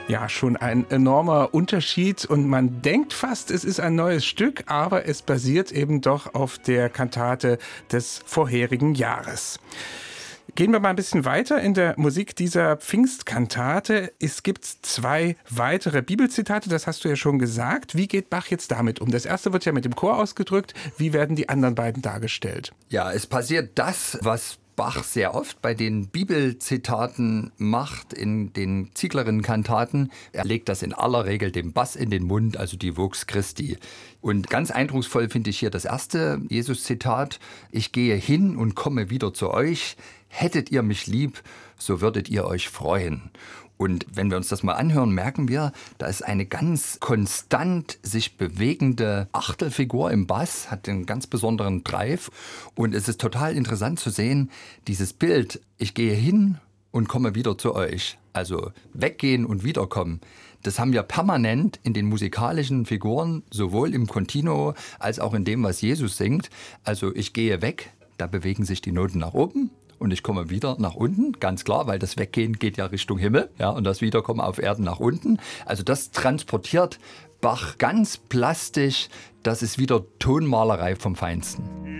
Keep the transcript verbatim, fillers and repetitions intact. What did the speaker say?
Ja, schon ein enormer Unterschied und man denkt fast, es ist ein neues Stück, aber es basiert eben doch auf der Kantate des vorherigen Jahres. Gehen wir mal ein bisschen weiter in der Musik dieser Pfingstkantate. Es gibt zwei weitere Bibelzitate, das hast du ja schon gesagt. Wie geht Bach jetzt damit um? Das erste wird ja mit dem Chor ausgedrückt. Wie werden die anderen beiden dargestellt? Ja, es passiert das, was Bach sehr oft bei den Bibelzitaten macht, in den Zieglerinnen-Kantaten. Er legt das in aller Regel dem Bass in den Mund, also die Vox Christi. Und ganz eindrucksvoll finde ich hier das erste Jesus-Zitat. Ich gehe hin und komme wieder zu euch. Hättet ihr mich lieb, so würdet ihr euch freuen. Und wenn wir uns das mal anhören, merken wir, da ist eine ganz konstant sich bewegende Achtelfigur im Bass, hat einen ganz besonderen Drive. Und es ist total interessant zu sehen, dieses Bild, ich gehe hin und komme wieder zu euch. Also weggehen und wiederkommen. Das haben wir permanent in den musikalischen Figuren, sowohl im Continuo als auch in dem, was Jesus singt. Also ich gehe weg, da bewegen sich die Noten nach oben. Und ich komme wieder nach unten, ganz klar, weil das Weggehen geht ja Richtung Himmel, ja, und das Wiederkommen auf Erden nach unten. Also das transportiert Bach ganz plastisch, das ist wieder Tonmalerei vom Feinsten.